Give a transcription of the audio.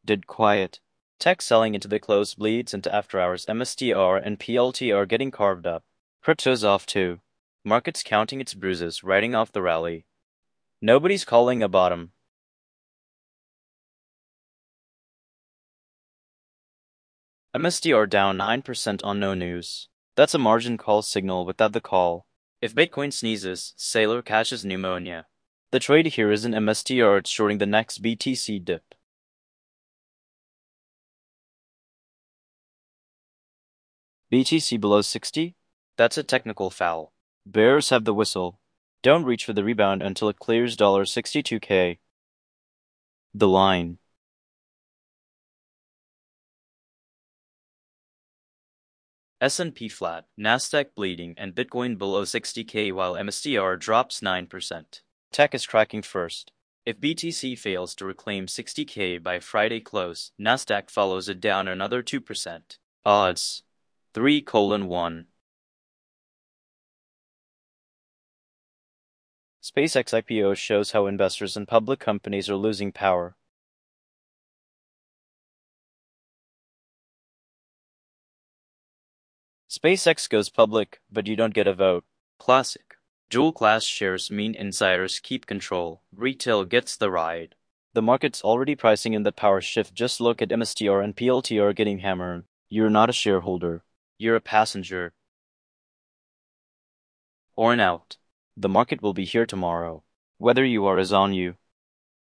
Did quiet. Tech selling into the close bleeds into after hours. MSTR and PLTR getting carved up. Crypto's off too. Market's counting its bruises, writing off the rally. Nobody's calling a bottom. MSTR down 9% on no news. That's a margin call signal without the call. If Bitcoin sneezes, Sailor catches pneumonia. The trade here isn't MSTR, it's shorting the next BTC dip. BTC below 60? That's a technical foul. Bears have the whistle. Don't reach for the rebound until it clears $62K. The line. S&P flat, Nasdaq bleeding, and Bitcoin below 60K while MSTR drops 9%. Tech is tracking first. If BTC fails to reclaim 60K by Friday close, Nasdaq follows it down another 2%. Odds 3:1. SpaceX IPO shows how investors in public companies are losing power. SpaceX goes public, but you don't get a vote. Classic. Dual-class shares mean insiders keep control. Retail gets the ride. The market's already pricing in that power shift. Just look at MSTR and PLTR getting hammered. You're not a shareholder. You're a passenger. Or an out. The market will be here tomorrow. Whether you are is on you.